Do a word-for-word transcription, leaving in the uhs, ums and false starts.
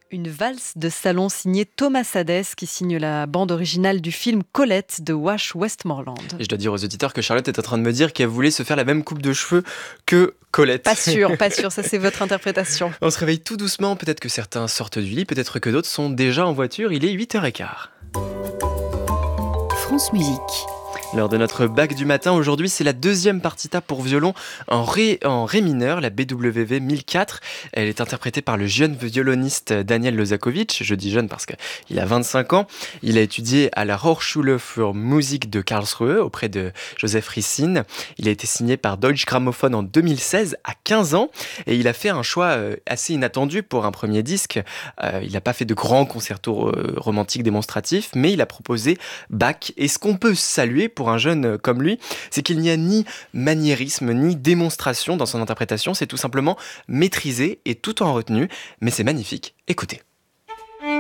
Une valse de salon signée Thomas Hadès qui signe la bande originale du film Colette de Wash Westmoreland. Et je dois dire aux auditeurs que Charlotte est en train de me dire qu'elle voulait se faire la même coupe de cheveux que Colette. Pas sûr, pas sûr, ça c'est votre interprétation. On se réveille tout doucement, peut-être que certains sortent du lit, peut-être que d'autres sont déjà en voiture, il est huit heures quinze. France Musique. Lors de notre bac du matin, aujourd'hui, c'est la deuxième partita pour violon en ré, en ré mineur, la B W V mille quatre. Elle est interprétée par le jeune violoniste Daniel Lozakovic. Je dis jeune parce qu'il a vingt-cinq ans. Il a étudié à la Hochschule für Musik de Karlsruhe auprès de Joseph Rissin. Il a été signé par Deutsche Grammophon en deux mille seize à quinze ans et il a fait un choix assez inattendu pour un premier disque. Euh, il n'a pas fait de grands concertos romantiques démonstratifs, mais il a proposé Bach. Et ce qu'on peut saluer pour un jeune comme lui, c'est qu'il n'y a ni maniérisme ni démonstration dans son interprétation, c'est tout simplement maîtrisé et tout en retenue, mais c'est magnifique. Écoutez.